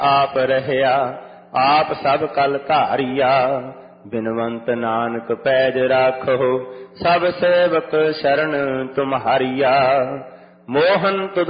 ਆਪ ਰਹਿਆ ਆਪ ਸਭ ਕਲ ਧਾਰਿਆ। ਬਿਨਵੰਤ ਨਾਨਕ ਪੈਜ ਰਾਖੋ ਸਭ ਸੇਵਕ ਸ਼ਰਨ ਤੁਮਹਾਰੀਆ। ਮੋਹਨ ਤੁਧ